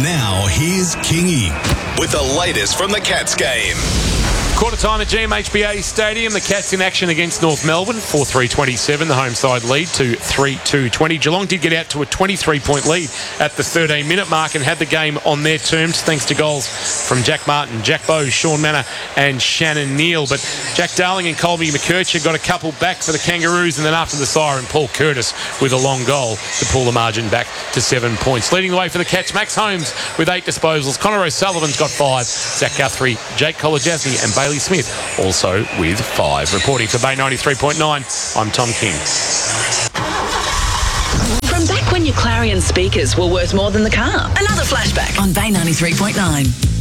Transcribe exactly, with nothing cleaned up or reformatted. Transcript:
Now here's Kingy with the latest from the Cats game. Quarter time at G M H B A Stadium. The Cats in action against North Melbourne. four three twenty-seven. The home side lead to three two twenty. Geelong did get out to a twenty-three point lead at the thirteen minute mark and had the game on their terms thanks to goals from Jack Martin, Jack Bowes, Sean Manor and Shannon Neal. But Jack Darling and Colby McKercher got a couple back for the Kangaroos, and then after the siren, Paul Curtis with a long goal to pull the margin back to seven points. Leading the way for the Cats, Max Holmes with eight disposals. Connor O'Sullivan's got five. Zach Guthrie, Jake Kolodjasny and Bailey Smith also with five. Reporting for Bay ninety-three point nine, I'm Tom King. From back when your Clarion speakers were worth more than the car. Another flashback on Bay ninety-three point nine.